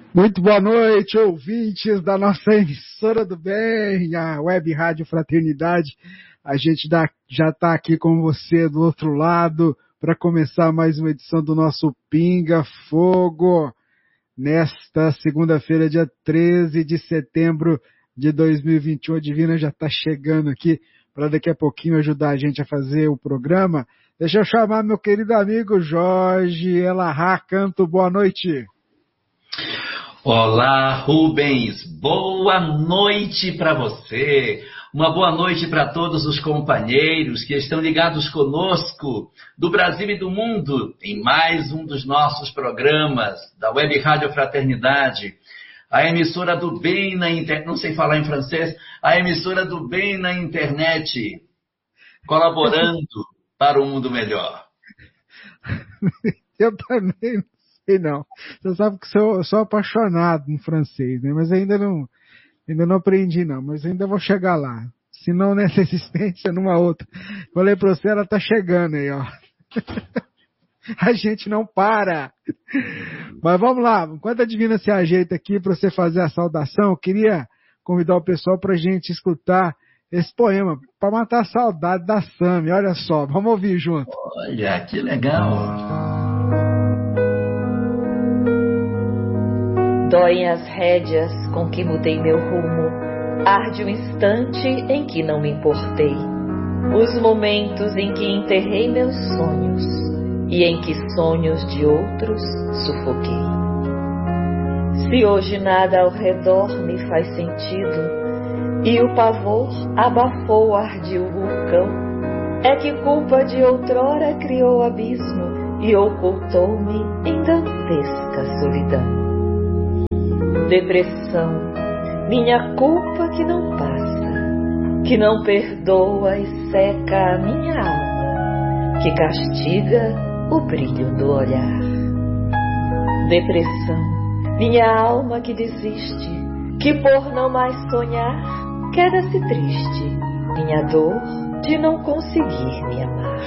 Muito boa noite, ouvintes da nossa emissora do bem, a Web Rádio Fraternidade. A gente já está aqui com você do outro lado para começar mais uma edição do nosso Pinga Fogo, nesta segunda-feira, dia 13 de setembro de 2021. A Divina já está chegando aqui para daqui a pouquinho ajudar a gente a fazer o programa. Deixa eu chamar meu querido amigo Jorge Elahá Canto. Boa noite. Olá, Rubens, boa noite para você, uma boa noite para todos os companheiros que estão ligados conosco do Brasil e do mundo em mais um dos nossos programas da Web Rádio Fraternidade, a emissora do bem na internet, não sei falar em francês, a emissora do bem na internet, colaborando para um mundo melhor. Eu também não. Você sabe que eu sou apaixonado em francês, né? Mas ainda não aprendi não, mas ainda vou chegar lá. Se não nessa existência, numa outra. Falei pra você, ela tá chegando aí, ó. A gente não para. Mas vamos lá, enquanto a Divina se ajeita aqui para você fazer a saudação, eu queria convidar o pessoal pra gente escutar esse poema, para matar a saudade da Sami. Olha só, vamos ouvir junto. Olha, que legal. Doem as rédeas com que mudei meu rumo, arde o instante em que não me importei, os momentos em que enterrei meus sonhos e em que sonhos de outros sufoquei. Se hoje nada ao redor me faz sentido e o pavor abafou o ardil vulcão, é que culpa de outrora criou abismo e ocultou-me em dantesca solidão. Depressão, minha culpa que não passa, que não perdoa e seca a minha alma, que castiga o brilho do olhar. Depressão, minha alma que desiste, que por não mais sonhar, queda-se triste, minha dor de não conseguir me amar.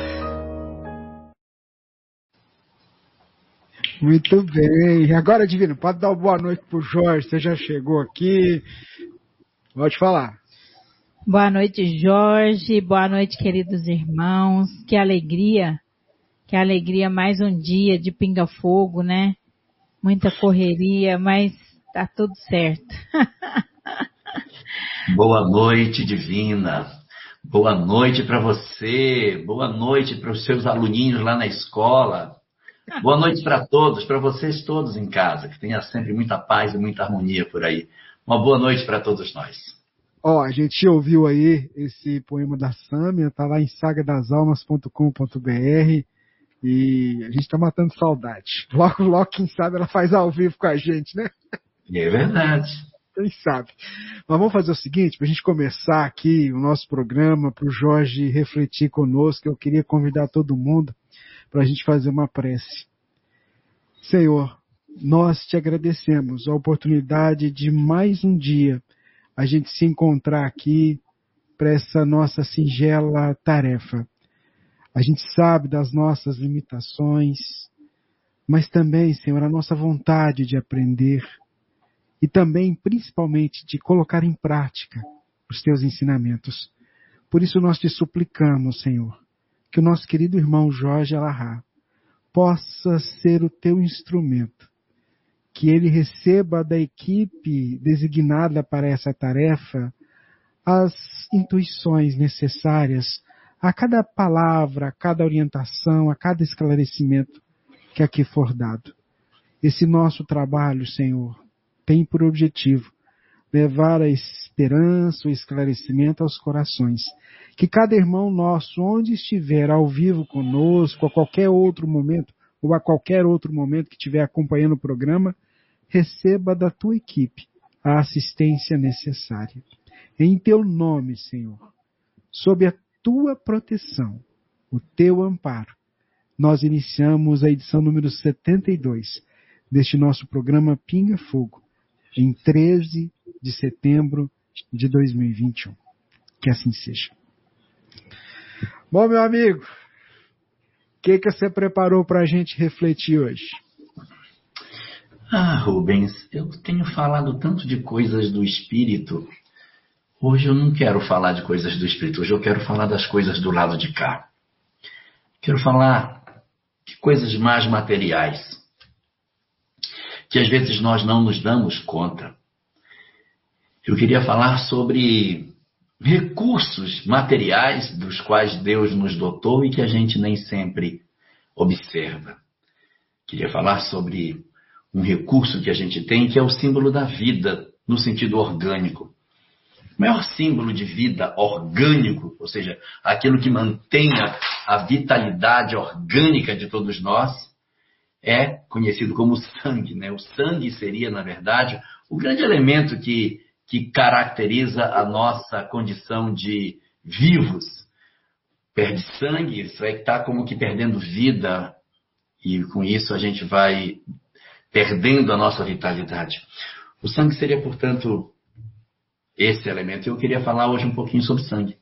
Muito bem. Agora, Divino, pode dar uma boa noite pro Jorge. Você já chegou aqui. Pode falar. Boa noite, Jorge. Boa noite, queridos irmãos. Que alegria mais um dia de pinga-fogo, né? Muita correria, mas tá tudo certo. Boa noite, Divina. Boa noite para você. Boa noite para os seus aluninhos lá na escola. Boa noite para todos, para vocês todos em casa, que tenha sempre muita paz e muita harmonia por aí. Uma boa noite para todos nós. A gente ouviu aí esse poema da Sâmia, tá lá em sagadasalmas.com.br e a gente tá matando saudade. Logo, quem sabe ela faz ao vivo com a gente, né? É verdade. Quem sabe. Mas vamos fazer o seguinte, para a gente começar aqui o nosso programa, para o Jorge refletir conosco, eu queria convidar todo mundo para a gente fazer uma prece. Senhor, nós te agradecemos a oportunidade de mais um dia a gente se encontrar aqui para essa nossa singela tarefa. A gente sabe das nossas limitações, mas também, Senhor, a nossa vontade de aprender e também, principalmente, de colocar em prática os teus ensinamentos. Por isso nós te suplicamos, Senhor, que o nosso querido irmão Jorge Elahá possa ser o teu instrumento, que ele receba da equipe designada para essa tarefa as intuições necessárias a cada palavra, a cada orientação, a cada esclarecimento que aqui for dado. Esse nosso trabalho, Senhor, tem por objetivo levar a esperança, o esclarecimento aos corações. Que cada irmão nosso, onde estiver ao vivo conosco, a qualquer outro momento, ou a qualquer outro momento que estiver acompanhando o programa, receba da tua equipe a assistência necessária. Em teu nome, Senhor, sob a tua proteção, o teu amparo, nós iniciamos a edição número 72 deste nosso programa Pinga Fogo, em 13 de setembro de 2021. Que assim seja. Bom, meu amigo, o que você preparou para a gente refletir hoje? Rubens, eu tenho falado tanto de coisas do espírito. Hoje eu não quero falar de coisas do espírito. Hoje eu quero falar das coisas do lado de cá. Quero falar de coisas mais materiais, que às vezes nós não nos damos conta. Eu queria falar sobre recursos materiais dos quais Deus nos dotou e que a gente nem sempre observa. Queria falar sobre um recurso que a gente tem, que é o símbolo da vida, no sentido orgânico. O maior símbolo de vida orgânico, ou seja, aquilo que mantém a vitalidade orgânica de todos nós, é conhecido como sangue, né? O sangue seria, na verdade, o grande elemento que caracteriza a nossa condição de vivos. Perde sangue, isso é que está como que perdendo vida, e com isso a gente vai perdendo a nossa vitalidade. O sangue seria, portanto, esse elemento. Eu queria falar hoje um pouquinho sobre sangue.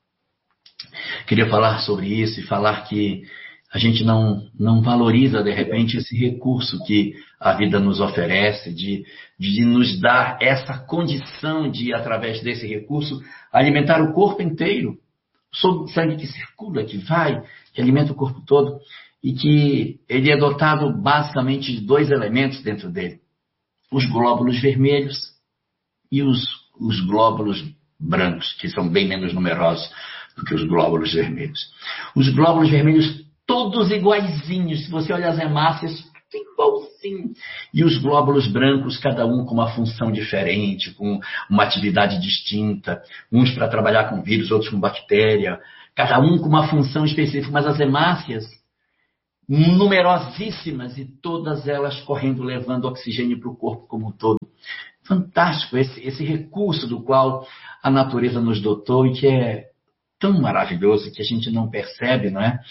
Queria falar sobre isso e falar que a gente não valoriza, de repente, esse recurso que a vida nos oferece, de nos dar essa condição de, através desse recurso, alimentar o corpo inteiro. O sangue que circula, que vai, que alimenta o corpo todo, e que ele é dotado basicamente de dois elementos dentro dele: os glóbulos vermelhos e os glóbulos brancos, que são bem menos numerosos do que os glóbulos vermelhos. Os glóbulos vermelhos todos iguaizinhos, se você olha as hemácias, igualzinho. E os glóbulos brancos, cada um com uma função diferente, com uma atividade distinta, uns para trabalhar com vírus, outros com bactéria, cada um com uma função específica, mas as hemácias numerosíssimas e todas elas correndo, levando oxigênio para o corpo como um todo. Fantástico esse recurso do qual a natureza nos dotou e que é tão maravilhoso que a gente não percebe, não é?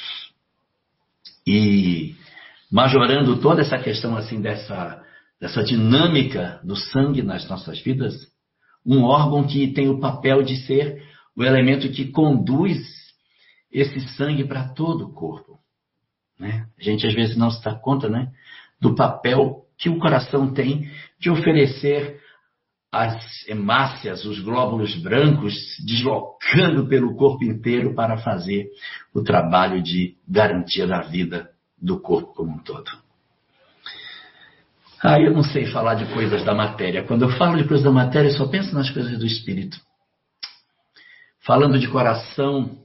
E majorando toda essa questão assim dessa dinâmica do sangue nas nossas vidas, um órgão que tem o papel de ser o elemento que conduz esse sangue para todo o corpo, né? A gente às vezes não se dá conta, né, do papel que o coração tem de oferecer as hemácias, os glóbulos brancos, deslocando pelo corpo inteiro para fazer o trabalho de garantia da vida do corpo como um todo. Eu não sei falar de coisas da matéria. Quando eu falo de coisas da matéria, eu só penso nas coisas do espírito. Falando de coração,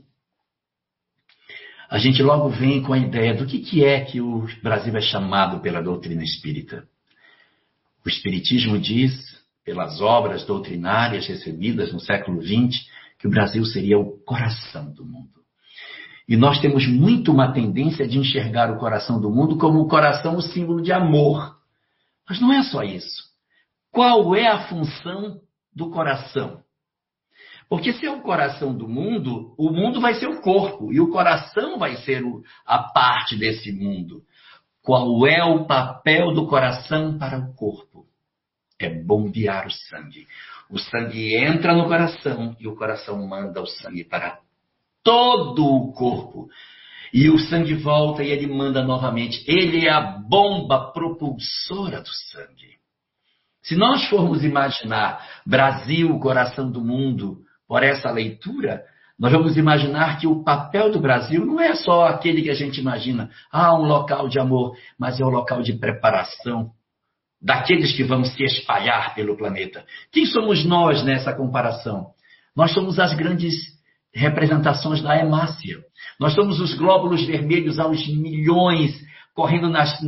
a gente logo vem com a ideia do que é que o Brasil é chamado pela doutrina espírita. O Espiritismo diz, pelas obras doutrinárias recebidas no século XX, que o Brasil seria o coração do mundo. E nós temos muito uma tendência de enxergar o coração do mundo como o coração, o símbolo de amor. Mas não é só isso. Qual é a função do coração? Porque se é o coração do mundo, o mundo vai ser o corpo, e o coração vai ser a parte desse mundo. Qual é o papel do coração para o corpo? É bombear o sangue. O sangue entra no coração e o coração manda o sangue para todo o corpo. E o sangue volta e ele manda novamente. Ele é a bomba propulsora do sangue. Se nós formos imaginar Brasil, o coração do mundo, por essa leitura, nós vamos imaginar que o papel do Brasil não é só aquele que a gente imagina, um local de amor, mas é o local de preparação daqueles que vão se espalhar pelo planeta. Quem somos nós nessa comparação? Nós somos as grandes representações da hemácia. Nós somos os glóbulos vermelhos aos milhões, correndo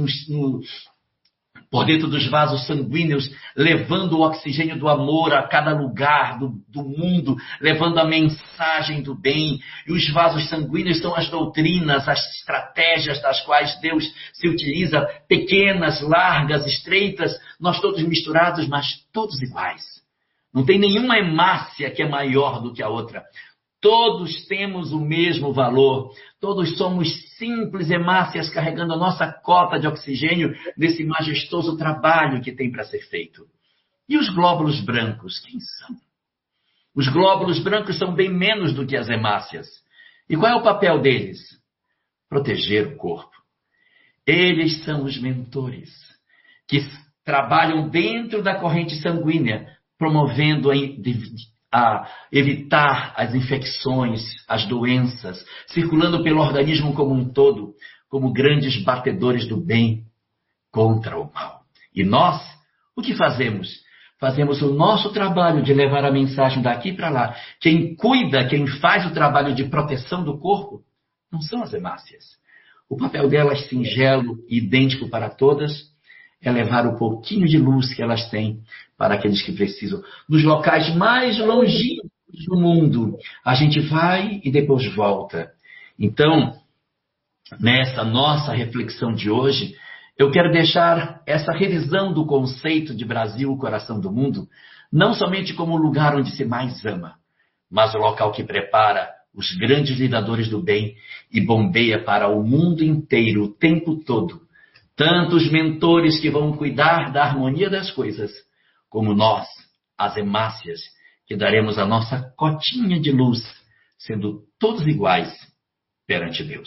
por dentro dos vasos sanguíneos, levando o oxigênio do amor a cada lugar do mundo, levando a mensagem do bem. E os vasos sanguíneos são as doutrinas, as estratégias das quais Deus se utiliza, pequenas, largas, estreitas, nós todos misturados, mas todos iguais. Não tem nenhuma hemácia que é maior do que a outra. Todos temos o mesmo valor. Todos somos simples hemácias carregando a nossa cota de oxigênio nesse majestoso trabalho que tem para ser feito. E os glóbulos brancos, quem são? Os glóbulos brancos são bem menos do que as hemácias. E qual é o papel deles? Proteger o corpo. Eles são os mentores que trabalham dentro da corrente sanguínea, promovendo a evitar as infecções, as doenças, circulando pelo organismo como um todo, como grandes batedores do bem contra o mal. E nós, o que fazemos? Fazemos o nosso trabalho de levar a mensagem daqui para lá. Quem cuida, quem faz o trabalho de proteção do corpo, não são as hemácias. O papel delas, singelo e idêntico para todas, é levar o pouquinho de luz que elas têm para aqueles que precisam. Nos locais mais longínquos do mundo, a gente vai e depois volta. Então, nessa nossa reflexão de hoje, eu quero deixar essa revisão do conceito de Brasil, o coração do mundo, não somente como o lugar onde se mais ama, mas o local que prepara os grandes lidadores do bem e bombeia para o mundo inteiro o tempo todo, tanto os mentores que vão cuidar da harmonia das coisas, como nós, as hemácias, que daremos a nossa cotinha de luz, sendo todos iguais perante Deus.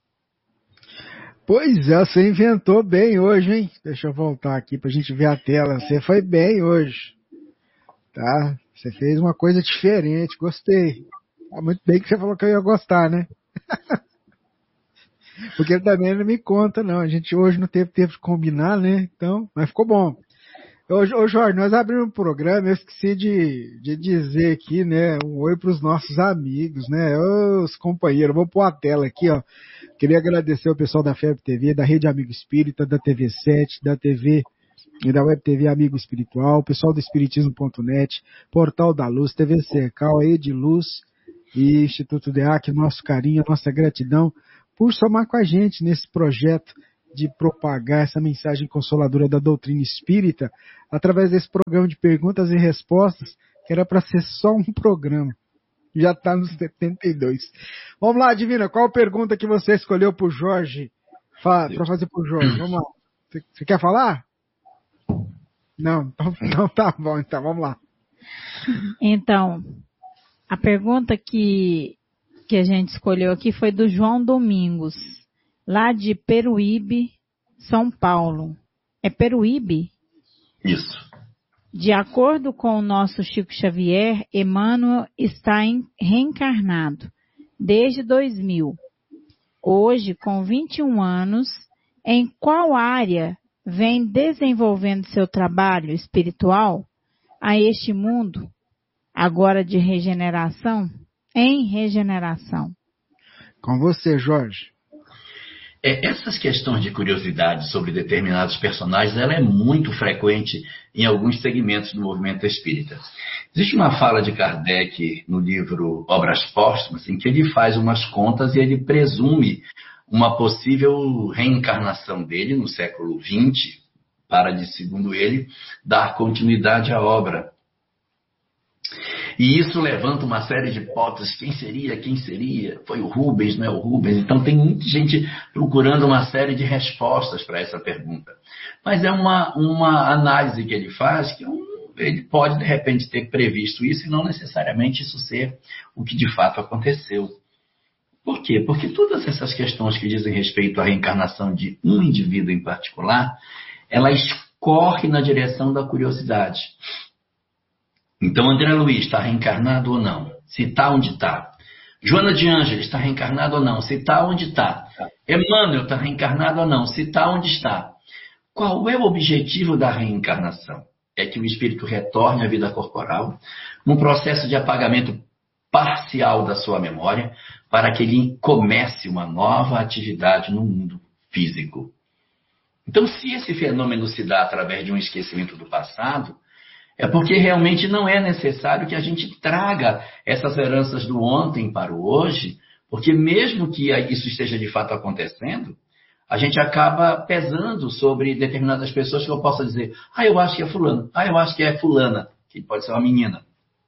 Pois é, você inventou bem hoje, hein? Deixa eu voltar aqui para a gente ver a tela. Você foi bem hoje, tá? Você fez uma coisa diferente, gostei. Tá muito bem que você falou que eu ia gostar, né? Porque ele também não me conta, não. A gente hoje não teve tempo de combinar, né? Então, mas ficou bom. Ô Jorge, nós abrimos um programa, eu esqueci de dizer aqui, né, um oi para os nossos amigos, né, os companheiros. Vou pôr a tela aqui, ó. Queria agradecer ao pessoal da FEB TV, da Rede Amigo Espírita, da TV 7, da TV e da Web TV Amigo Espiritual, o pessoal do Espiritismo.net, Portal da Luz, TV Cercal, Ediluz e Instituto DEAC, nosso carinho, nossa gratidão por somar com a gente nesse projeto de propagar essa mensagem consoladora da doutrina espírita através desse programa de perguntas e respostas, que era para ser só um programa. Já está nos 72. Vamos lá, Divina, qual a pergunta que você escolheu para o Jorge, para fazer para o Jorge? Vamos lá. Você quer falar? Não, então tá bom, então vamos lá. Então, a pergunta que a gente escolheu aqui foi do João Domingos, lá de Peruíbe, São Paulo. É Peruíbe? Isso. De acordo com o nosso Chico Xavier, Emmanuel está reencarnado desde 2000. Hoje, com 21 anos, em qual área vem desenvolvendo seu trabalho espiritual a este mundo, agora de regeneração? Em regeneração. Com você, Jorge. Essas questões de curiosidade sobre determinados personagens, ela é muito frequente em alguns segmentos do movimento espírita. Existe uma fala de Kardec no livro Obras Póstumas, em que ele faz umas contas e ele presume uma possível reencarnação dele no século XX, para, de segundo ele, dar continuidade à obra. E isso levanta uma série de hipóteses, quem seria, foi o Rubens, não é o Rubens? Então tem muita gente procurando uma série de respostas para essa pergunta. Mas é uma análise que ele faz, que ele pode de repente ter previsto isso e não necessariamente isso ser o que de fato aconteceu. Por quê? Porque todas essas questões que dizem respeito à reencarnação de um indivíduo em particular, elas correm na direção da curiosidade. Então, André Luiz está reencarnado ou não? Se está, onde está? Joana de Ângeles está reencarnado ou não? Se está, onde está? Emmanuel está reencarnado ou não? Se está, onde está? Qual é o objetivo da reencarnação? É que o espírito retorne à vida corporal, num processo de apagamento parcial da sua memória, para que ele comece uma nova atividade no mundo físico. Então, se esse fenômeno se dá através de um esquecimento do passado, é porque realmente não é necessário que a gente traga essas heranças do ontem para o hoje, porque mesmo que isso esteja de fato acontecendo, a gente acaba pesando sobre determinadas pessoas que eu possa dizer, eu acho que é fulano, eu acho que é fulana, que pode ser uma menina.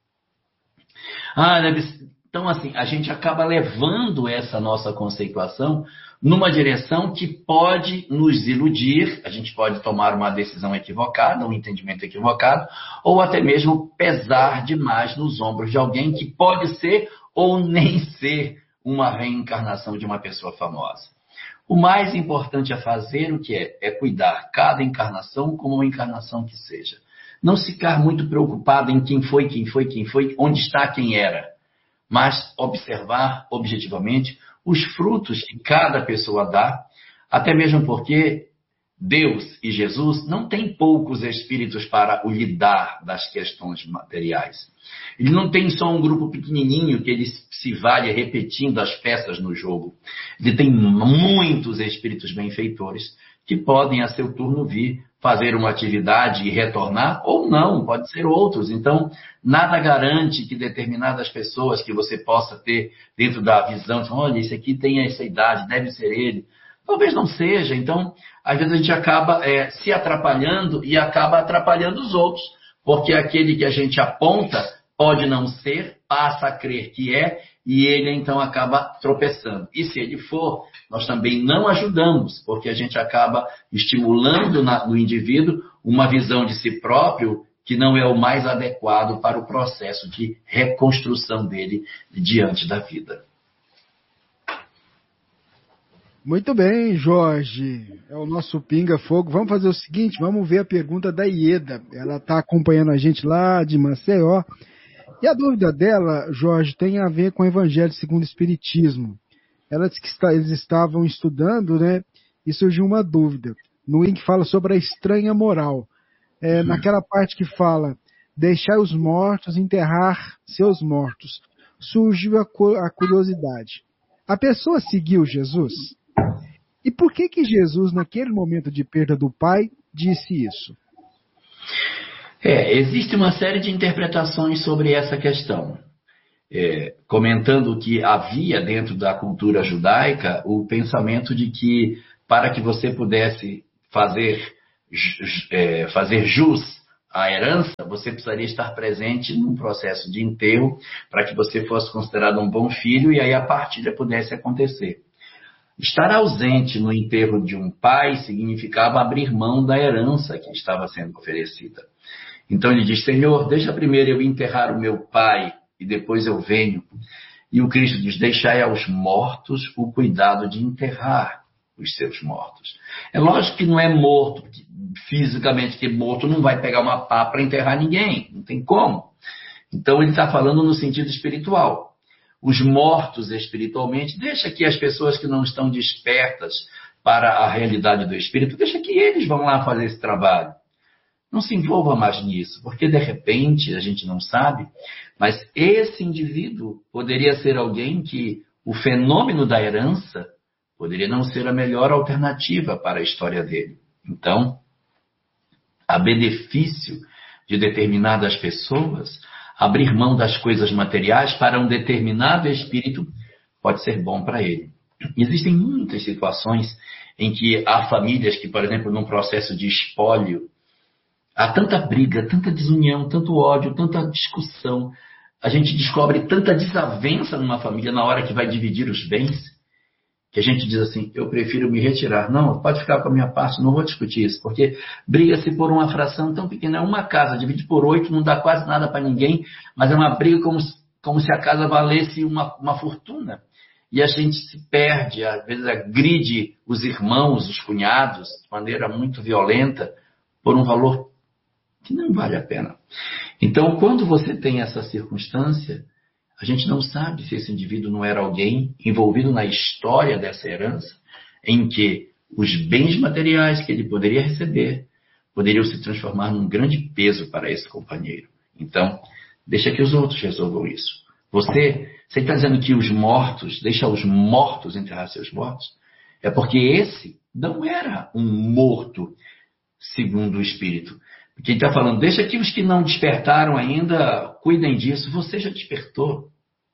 Então, assim, a gente acaba levando essa nossa conceituação numa direção que pode nos iludir, a gente pode tomar uma decisão equivocada, um entendimento equivocado, ou até mesmo pesar demais nos ombros de alguém que pode ser ou nem ser uma reencarnação de uma pessoa famosa. O mais importante a fazer o que é cuidar cada encarnação como uma encarnação que seja. Não ficar muito preocupado em quem foi, onde está quem era, mas observar objetivamente os frutos que cada pessoa dá, até mesmo porque Deus e Jesus não têm poucos espíritos para o lidar das questões materiais. Ele não tem só um grupo pequenininho que ele se vale repetindo as peças no jogo. Ele tem muitos espíritos benfeitores que podem, a seu turno, vir fazer uma atividade e retornar, ou não, pode ser outros. Então, nada garante que determinadas pessoas que você possa ter dentro da visão, olha, esse aqui tem essa idade, deve ser ele. Talvez não seja. Então, às vezes a gente acaba se atrapalhando e acaba atrapalhando os outros, porque aquele que a gente aponta pode não ser, passa a crer que é, e ele então acaba tropeçando. E se ele for, nós também não ajudamos, porque a gente acaba estimulando no indivíduo uma visão de si próprio que não é o mais adequado para o processo de reconstrução dele diante da vida. Muito bem, Jorge. É o nosso Pinga Fogo. Vamos fazer o seguinte, vamos ver a pergunta da Ieda. Ela está acompanhando a gente lá de Maceió. E a dúvida dela, Jorge, tem a ver com o Evangelho segundo o Espiritismo. Ela disse que eles estavam estudando, né? E surgiu uma dúvida. No link fala sobre a estranha moral. Naquela parte que fala, deixar os mortos enterrar seus mortos. Surgiu a curiosidade. A pessoa seguiu Jesus? E por que Jesus, naquele momento de perda do pai, disse isso? Existe uma série de interpretações sobre essa questão. Comentando que havia dentro da cultura judaica o pensamento de que para que você pudesse fazer jus à herança, você precisaria estar presente num processo de enterro para que você fosse considerado um bom filho e aí a partilha pudesse acontecer. Estar ausente no enterro de um pai significava abrir mão da herança que estava sendo oferecida. Então ele diz, Senhor, deixa primeiro eu enterrar o meu pai e depois eu venho. E o Cristo diz, deixai aos mortos o cuidado de enterrar os seus mortos. É lógico que não é morto, fisicamente, que morto não vai pegar uma pá para enterrar ninguém, não tem como. Então ele está falando no sentido espiritual. Os mortos espiritualmente, deixa que as pessoas que não estão despertas para a realidade do espírito, deixa que eles vão lá fazer esse trabalho. Não se envolva mais nisso, porque de repente, a gente não sabe, mas esse indivíduo poderia ser alguém que o fenômeno da herança poderia não ser a melhor alternativa para a história dele. Então, a benefício de determinadas pessoas, abrir mão das coisas materiais para um determinado espírito pode ser bom para ele. Existem muitas situações em que há famílias que, por exemplo, num processo de espólio, há tanta briga, tanta desunião, tanto ódio, tanta discussão. A gente descobre tanta desavença numa família na hora que vai dividir os bens, que a gente diz assim, eu prefiro me retirar. Não, pode ficar com a minha parte, não vou discutir isso, porque briga-se por uma fração tão pequena. É uma casa, divide por 8, não dá quase nada para ninguém, mas é uma briga como se a casa valesse uma fortuna. E a gente se perde, às vezes agride os irmãos, os cunhados, de maneira muito violenta, por um valor que não vale a pena. Então, quando você tem essa circunstância, a gente não sabe se esse indivíduo não era alguém envolvido na história dessa herança, em que os bens materiais que ele poderia receber poderiam se transformar num grande peso para esse companheiro. Então, deixa que os outros resolvam isso. Você está dizendo que os mortos, deixa os mortos enterrar seus mortos? É porque esse não era um morto, segundo o Espírito. Porque ele está falando, deixa que os que não despertaram ainda cuidem disso. Você já despertou.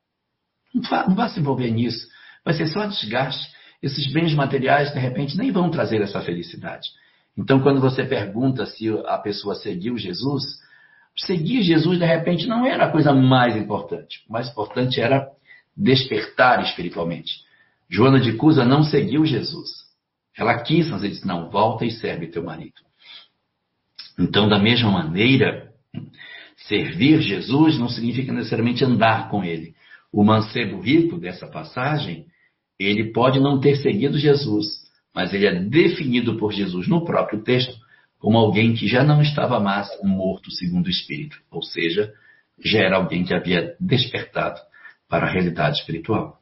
Não vá se envolver nisso. Vai ser só desgaste. Esses bens materiais, de repente, nem vão trazer essa felicidade. Então, quando você pergunta se a pessoa seguiu Jesus, seguir Jesus, de repente, não era a coisa mais importante. O mais importante era despertar espiritualmente. Joana de Cusa não seguiu Jesus. Ela quis, mas ele disse, não, volta e serve teu marido. Então, da mesma maneira, servir Jesus não significa necessariamente andar com ele. O mancebo rico dessa passagem, ele pode não ter seguido Jesus, mas ele é definido por Jesus no próprio texto como alguém que já não estava mais morto segundo o Espírito, ou seja, já era alguém que havia despertado para a realidade espiritual.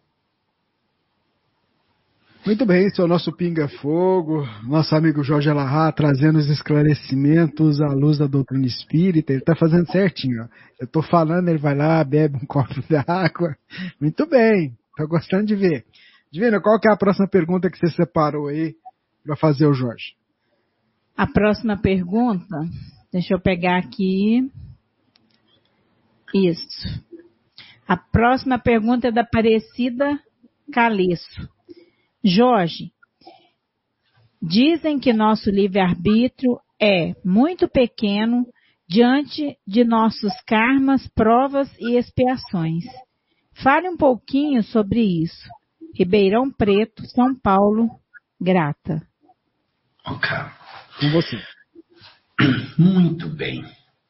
Muito bem, esse é o nosso Pinga Fogo, nosso amigo Jorge Alahá trazendo os esclarecimentos à luz da doutrina espírita. Ele está fazendo certinho. Ó. Eu estou falando, ele vai lá, bebe um copo d'água. Muito bem, estou gostando de ver. Divina, qual que é a próxima pergunta que você separou aí para fazer o Jorge? A próxima pergunta, deixa eu pegar aqui. Isso. A próxima pergunta é da Aparecida Caleço. Jorge, dizem que nosso livre-arbítrio é muito pequeno diante de nossos karmas, provas e expiações. Fale um pouquinho sobre isso. Ribeirão Preto, São Paulo, grata. Ok. Com você. Muito bem.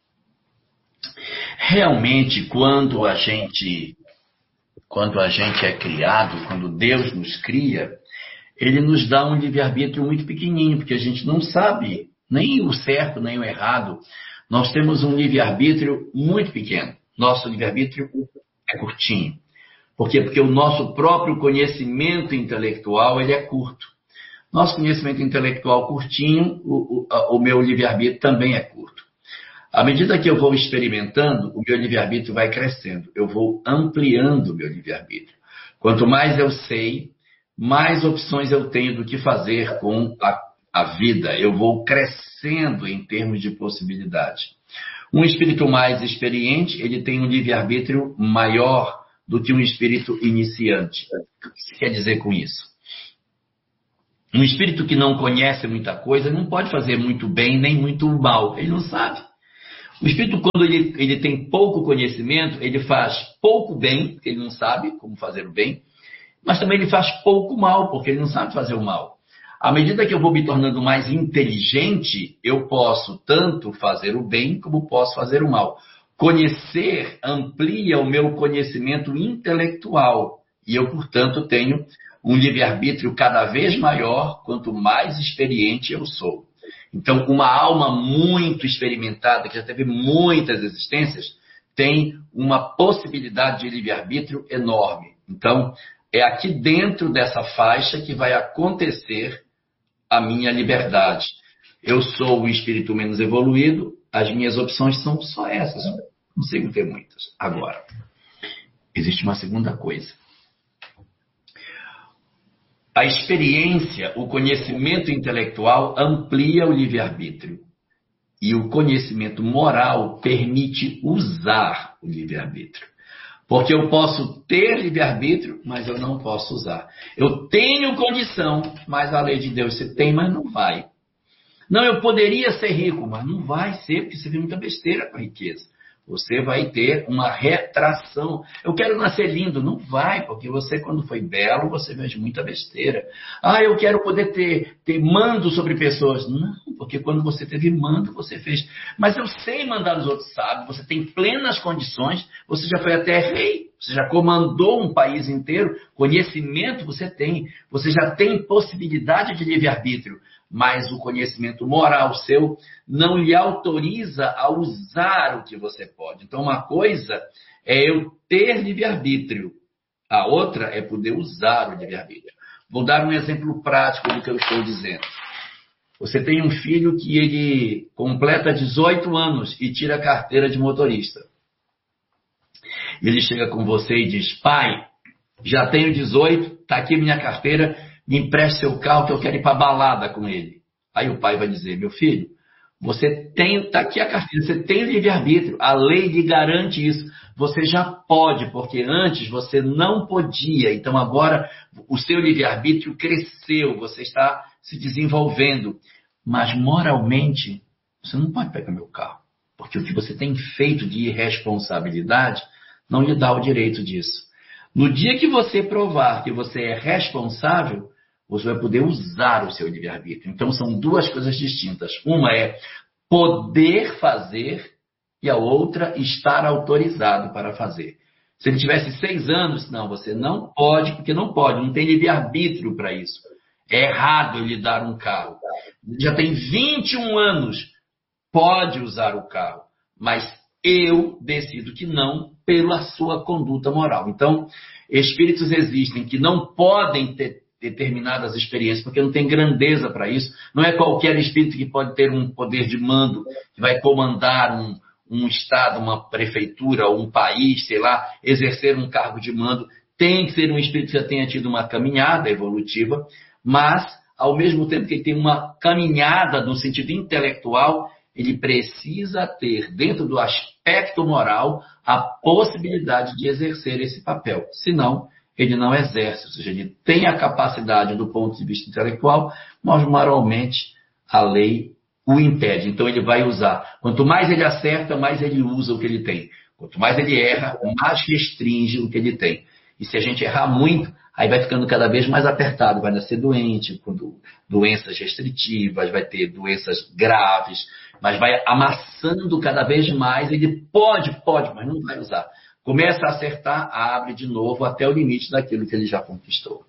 Realmente, quando a gente é criado, quando Deus nos cria, Ele nos dá um livre-arbítrio muito pequenininho, porque a gente não sabe nem o certo, nem o errado. Nós temos um livre-arbítrio muito pequeno. Nosso livre-arbítrio é curtinho. Por quê? Porque o nosso próprio conhecimento intelectual, ele é curto. Nosso conhecimento intelectual curtinho, o meu livre-arbítrio também é curto. À medida que eu vou experimentando, o meu livre-arbítrio vai crescendo. Eu vou ampliando o meu livre-arbítrio. Quanto mais eu sei, mais opções eu tenho do que fazer com a vida. Eu vou crescendo em termos de possibilidade. Um espírito mais experiente, ele tem um livre-arbítrio maior do que um espírito iniciante. O que você quer dizer com isso? Um espírito que não conhece muita coisa não pode fazer muito bem nem muito mal. Ele não sabe. O espírito, quando ele tem pouco conhecimento, ele faz pouco bem, porque ele não sabe como fazer o bem, mas também ele faz pouco mal, porque ele não sabe fazer o mal. À medida que eu vou me tornando mais inteligente, eu posso tanto fazer o bem como posso fazer o mal. Conhecer amplia o meu conhecimento intelectual e eu, portanto, tenho um livre-arbítrio cada vez maior quanto mais experiente eu sou. Então, uma alma muito experimentada, que já teve muitas existências, tem uma possibilidade de livre-arbítrio enorme. Então, é aqui dentro dessa faixa que vai acontecer a minha liberdade. Eu sou um espírito menos evoluído, as minhas opções são só essas. Não consigo ter muitas. Agora, existe uma segunda coisa. A experiência, o conhecimento intelectual amplia o livre-arbítrio. E o conhecimento moral permite usar o livre-arbítrio. Porque eu posso ter livre-arbítrio, mas eu não posso usar. Eu tenho condição, mas a lei de Deus você tem, mas não vai. Não, eu poderia ser rico, mas não vai ser, porque você vê muita besteira com a riqueza. Você vai ter uma retração. Eu quero nascer lindo. Não vai, porque você, quando foi belo, você vê muita besteira. Ah, eu quero poder ter mando sobre pessoas. Não, porque quando você teve mando, você fez. Mas eu sei mandar os outros, sabe? Você tem plenas condições. Você já foi até rei. Você já comandou um país inteiro. Conhecimento você tem. Você já tem possibilidade de livre-arbítrio. Mas o conhecimento moral seu não lhe autoriza a usar o que você pode. Então, uma coisa é eu ter livre-arbítrio. A outra é poder usar o livre-arbítrio. Vou dar um exemplo prático do que eu estou dizendo. Você tem um filho que ele completa 18 anos e tira a carteira de motorista. Ele chega com você e diz: pai, já tenho 18, está aqui minha carteira, me empreste seu carro que eu quero ir para a balada com ele. Aí o pai vai dizer: meu filho, você tem, está aqui a carteira, você tem livre-arbítrio, a lei lhe garante isso. Você já pode, porque antes você não podia. Então agora o seu livre-arbítrio cresceu, você está se desenvolvendo. Mas moralmente, você não pode pegar meu carro, porque o que você tem feito de irresponsabilidade não lhe dá o direito disso. No dia que você provar que você é responsável, você vai poder usar o seu livre-arbítrio. Então, são duas coisas distintas. Uma é poder fazer e a outra estar autorizado para fazer. Se ele tivesse 6 anos, não, você não pode, porque não pode, não tem livre-arbítrio para isso. é errado ele dar um carro. Já tem 21 anos, pode usar o carro, mas eu decido que não, pela sua conduta moral. Então, espíritos existem que não podem ter determinadas experiências, porque não tem grandeza para isso. Não é qualquer espírito que pode ter um poder de mando, que vai comandar um estado, uma prefeitura, um país, sei lá, exercer um cargo de mando. Tem que ser um espírito que já tenha tido uma caminhada evolutiva, mas, ao mesmo tempo que ele tem uma caminhada no sentido intelectual, ele precisa ter, dentro do aspecto moral, a possibilidade de exercer esse papel. Senão, ele não exerce. Ou seja, ele tem a capacidade do ponto de vista intelectual, mas moralmente a lei o impede. Então, ele vai usar. Quanto mais ele acerta, mais ele usa o que ele tem. Quanto mais ele erra, mais restringe o que ele tem. E se a gente errar muito, aí vai ficando cada vez mais apertado. Vai nascer doente, com doenças restritivas, vai ter doenças graves, mas vai amassando cada vez mais. Ele pode, mas não vai usar. Começa a acertar, abre de novo até o limite daquilo que ele já conquistou.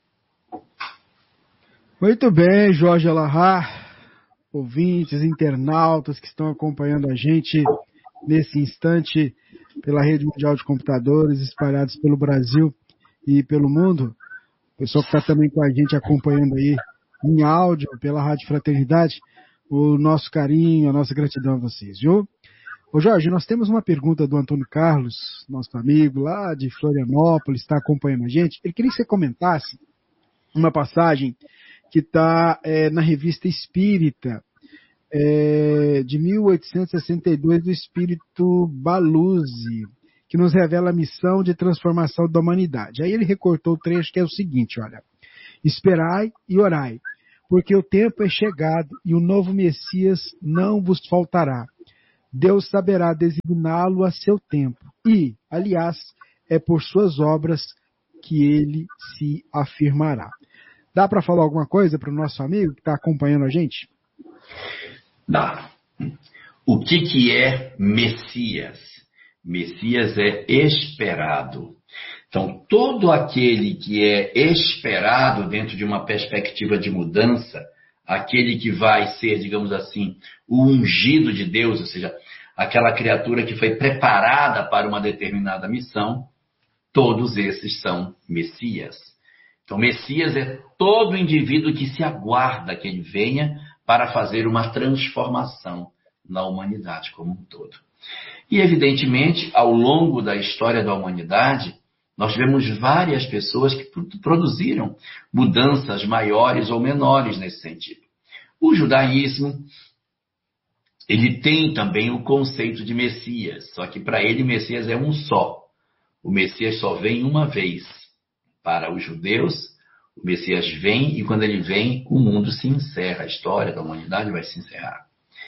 Muito bem, Jorge Alahá, ouvintes, internautas que estão acompanhando a gente nesse instante pela Rede Mundial de Computadores, espalhados pelo Brasil e pelo mundo. O pessoal que está também com a gente acompanhando aí em áudio pela Rádio Fraternidade, o nosso carinho, a nossa gratidão a vocês, viu? Ô Jorge, nós temos uma pergunta do Antônio Carlos, nosso amigo lá de Florianópolis, está acompanhando a gente. Ele queria que você comentasse uma passagem que está na Revista Espírita, de 1862, do Espírito Baluzzi, que nos revela a missão de transformação da humanidade. Aí ele recortou o trecho que é o seguinte, olha: esperai e orai, porque o tempo é chegado e o novo Messias não vos faltará. Deus saberá designá-lo a seu tempo e, aliás, é por suas obras que ele se afirmará. Dá para falar alguma coisa para o nosso amigo que está acompanhando a gente? Dá. O que é Messias? Messias é esperado. Então, todo aquele que é esperado dentro de uma perspectiva de mudança, aquele que vai ser, digamos assim, o ungido de Deus, ou seja, aquela criatura que foi preparada para uma determinada missão, todos esses são Messias. Então, Messias é todo indivíduo que se aguarda que ele venha para fazer uma transformação na humanidade como um todo. E, evidentemente, ao longo da história da humanidade, nós tivemos várias pessoas que produziram mudanças maiores ou menores nesse sentido. O judaísmo, ele tem também o conceito de Messias, só que para ele Messias é um só. O Messias só vem uma vez. Para os judeus, o Messias vem e quando ele vem, o mundo se encerra, a história da humanidade vai se encerrar.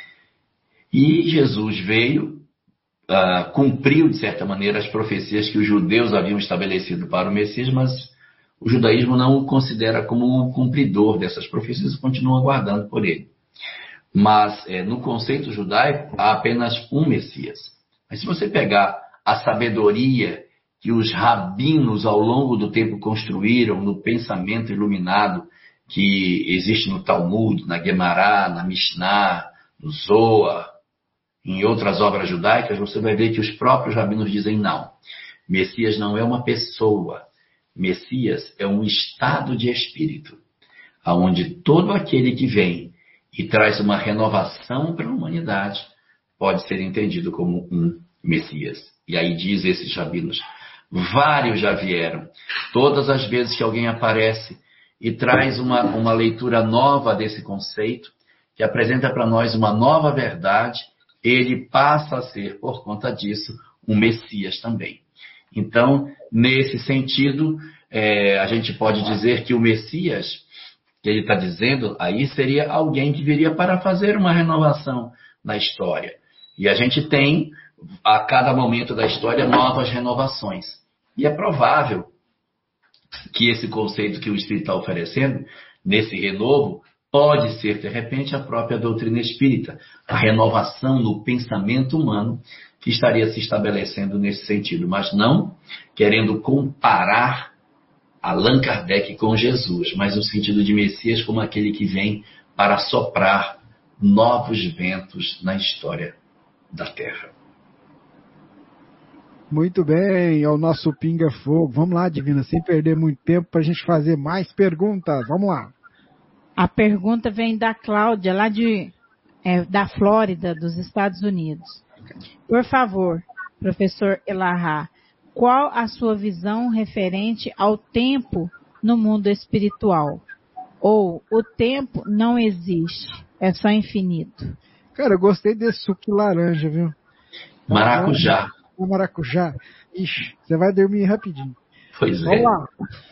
E Jesus veio, cumpriu de certa maneira as profecias que os judeus haviam estabelecido para o Messias, mas o judaísmo não o considera como o cumpridor dessas profecias e continua aguardando por ele. Mas no conceito judaico há apenas um Messias. Mas se você pegar a sabedoria que os rabinos ao longo do tempo construíram no pensamento iluminado que existe no Talmud, na Guemará, na Mishnah, no Zohar, em outras obras judaicas, você vai ver que os próprios rabinos dizem não. Messias não é uma pessoa. Messias é um estado de espírito, onde todo aquele que vem e traz uma renovação para a humanidade pode ser entendido como um Messias. E aí diz esses rabinos, vários já vieram. Todas as vezes que alguém aparece e traz uma leitura nova desse conceito, que apresenta para nós uma nova verdade, ele passa a ser, por conta disso, um Messias também. Então, nesse sentido, a gente pode dizer que o Messias, que ele está dizendo, aí seria alguém que viria para fazer uma renovação na história. E a gente tem, a cada momento da história, novas renovações. E é provável que esse conceito que o Espírito está oferecendo, nesse renovo, pode ser, de repente, a própria doutrina espírita, a renovação no pensamento humano que estaria se estabelecendo nesse sentido, mas não querendo comparar Allan Kardec com Jesus, mas no sentido de Messias como aquele que vem para soprar novos ventos na história da Terra. Muito bem, é o nosso Pinga Fogo. Vamos lá, Divina, sem perder muito tempo para a gente fazer mais perguntas. Vamos lá. A pergunta vem da Cláudia, lá da Flórida, dos Estados Unidos. Por favor, professor Elahá, qual a sua visão referente ao tempo no mundo espiritual? Ou o tempo não existe, é só infinito? Cara, eu gostei desse suco de laranja, viu? Maracujá. O maracujá. Ixi, você vai dormir rapidinho. Pois é. Vamos lá.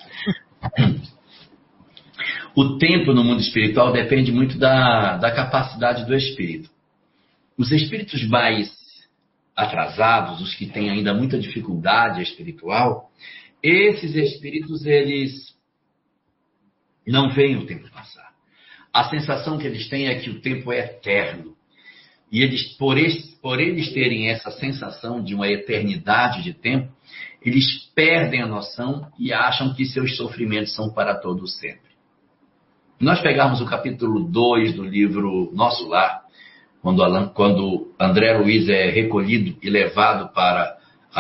O tempo no mundo espiritual depende muito da capacidade do espírito. Os espíritos mais atrasados, os que têm ainda muita dificuldade espiritual, esses espíritos, eles não veem o tempo passar. A sensação que eles têm é que o tempo é eterno. E eles, por eles terem essa sensação de uma eternidade de tempo, eles perdem a noção e acham que seus sofrimentos são para todo sempre. Nós pegarmos o capítulo 2 do livro Nosso Lar, quando André Luiz é recolhido e levado para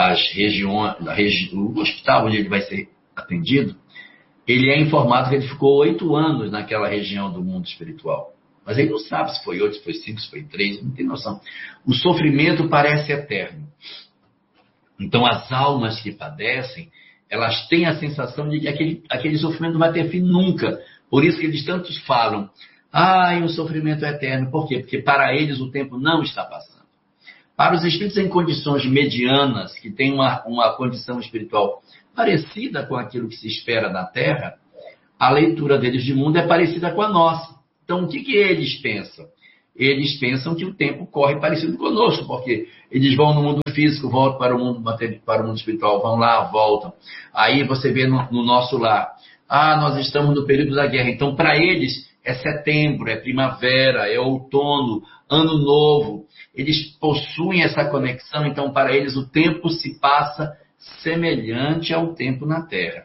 o hospital onde ele vai ser atendido, ele é informado que ele ficou 8 anos naquela região do mundo espiritual. Mas ele não sabe se foi 8, se foi 5, se foi 3, não tem noção. O sofrimento parece eterno. Então, as almas que padecem, elas têm a sensação de que aquele sofrimento não vai ter fim nunca. Por isso que eles tantos falam, o sofrimento é eterno. Por quê? Porque para eles o tempo não está passando. Para os espíritos em condições medianas, que têm uma condição espiritual parecida com aquilo que se espera na Terra, a leitura deles de mundo é parecida com a nossa. Então, o que eles pensam? Eles pensam que o tempo corre parecido conosco, porque eles vão no mundo físico, voltam para o mundo espiritual, vão lá, voltam. Aí você vê no nosso lar, nós estamos no período da guerra. Então, para eles, é setembro, é primavera, é outono, ano novo. Eles possuem essa conexão, então, para eles, o tempo se passa semelhante ao tempo na Terra.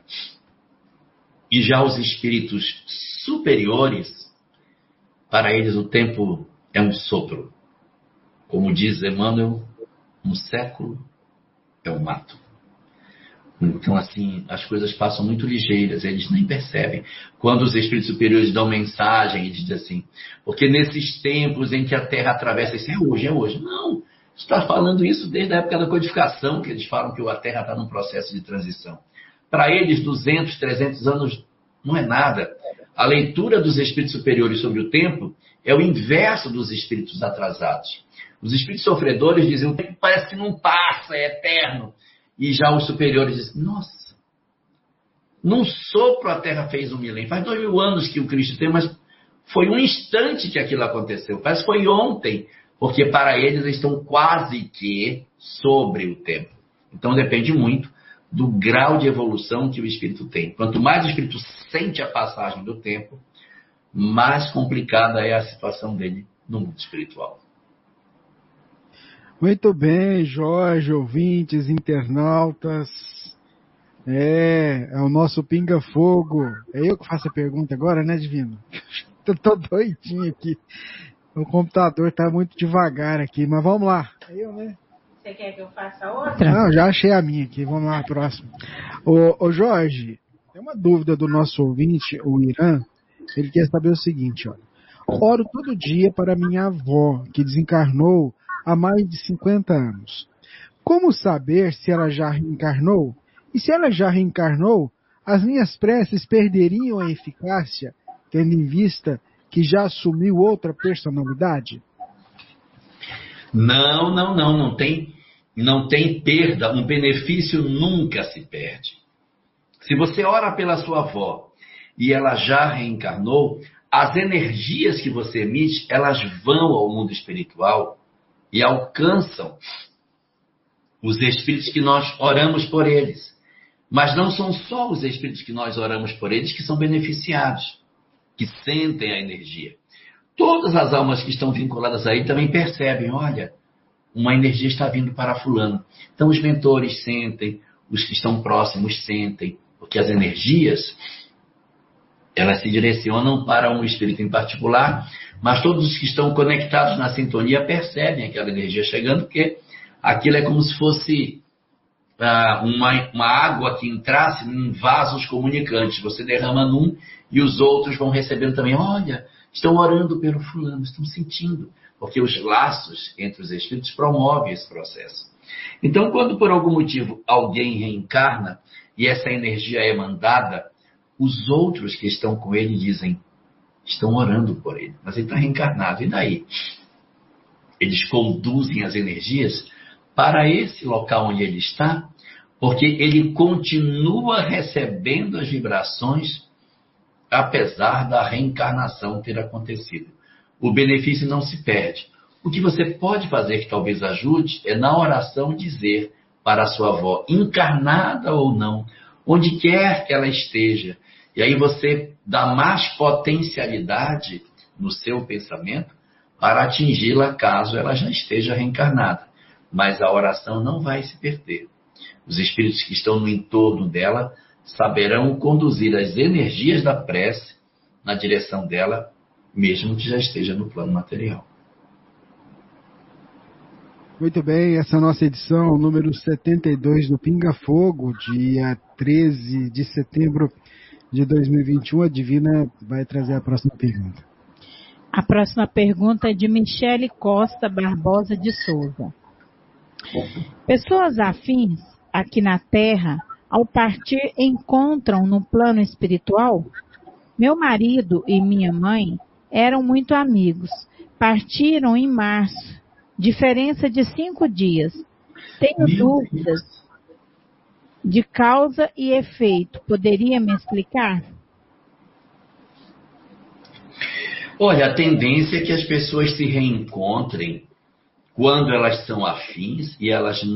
E já os espíritos superiores, para eles o tempo é um sopro. Como diz Emmanuel, um século é um mato. Então, assim, as coisas passam muito ligeiras, eles nem percebem. Quando os espíritos superiores dão mensagem, eles dizem assim, porque nesses tempos em que a Terra atravessa, isso é hoje, é hoje. Não, está falando isso desde a época da codificação, que eles falam que a Terra está num processo de transição. Para eles, 200, 300 anos não é nada. A leitura dos espíritos superiores sobre o tempo é o inverso dos espíritos atrasados. Os espíritos sofredores dizem, o tempo parece que não passa, é eterno. E já os superiores dizem, nossa, num sopro a Terra fez 1 milênio. Faz 2000 anos que o Cristo tem, mas foi um instante que aquilo aconteceu. Parece que foi ontem, porque para eles estão quase que sobre o tempo. Então depende muito do grau de evolução que o espírito tem. Quanto mais o espírito sente a passagem do tempo, mais complicada é a situação dele no mundo espiritual. Muito bem, Jorge, ouvintes, internautas. É o nosso Pinga Fogo. É eu que faço a pergunta agora, né, Divino? Eu tô doidinho aqui. O computador tá muito devagar aqui, mas vamos lá. É eu, né? Você quer que eu faça outra? Não, já achei a minha aqui. Vamos lá, próximo. Ô Jorge, tem uma dúvida do nosso ouvinte, o Irã. Ele quer saber o seguinte, olha. Oro todo dia para minha avó, que desencarnou há mais de 50 anos. Como saber se ela já reencarnou? E se ela já reencarnou, as minhas preces perderiam a eficácia, tendo em vista que já assumiu outra personalidade? Não tem perda, um benefício nunca se perde. Se você ora pela sua avó e ela já reencarnou, as energias que você emite, elas vão ao mundo espiritual e alcançam os espíritos que nós oramos por eles. Mas não são só os espíritos que nós oramos por eles que são beneficiados, que sentem a energia. Todas as almas que estão vinculadas aí também percebem, olha, uma energia está vindo para fulano. Então os mentores sentem, os que estão próximos sentem, Porque as energias, elas se direcionam para um espírito em particular, mas todos os que estão conectados na sintonia percebem aquela energia chegando, porque aquilo é como se fosse uma água que entrasse em vasos comunicantes. Você derrama num e os outros vão recebendo também. Olha, estão orando pelo fulano, estão sentindo. Porque os laços entre os espíritos promovem esse processo. Então, quando por algum motivo alguém reencarna e essa energia é mandada, os outros que estão com ele dizem, estão orando por ele, mas ele está reencarnado, e daí? Eles conduzem as energias para esse local onde ele está, porque ele continua recebendo as vibrações, apesar da reencarnação ter acontecido. O benefício não se perde. O que você pode fazer que talvez ajude é na oração dizer para a sua avó, encarnada ou não, onde quer que ela esteja, e aí você dá mais potencialidade no seu pensamento para atingi-la caso ela já esteja reencarnada. Mas a oração não vai se perder. Os espíritos que estão no entorno dela saberão conduzir as energias da prece na direção dela, mesmo que já esteja no plano material. Muito bem, essa é a nossa edição número 72 do Pinga Fogo, dia 13 de setembro de 2021. A Divina vai trazer a próxima pergunta. A próxima pergunta é de Michele Costa Barbosa de Souza. Pessoas afins aqui na Terra, ao partir, encontram no plano espiritual? Meu marido e minha mãe eram muito amigos. Partiram em março. Diferença de 5 dias. Tenho dúvidas de causa e efeito. Poderia me explicar? Olha, a tendência é que as pessoas se reencontrem quando elas são afins e elas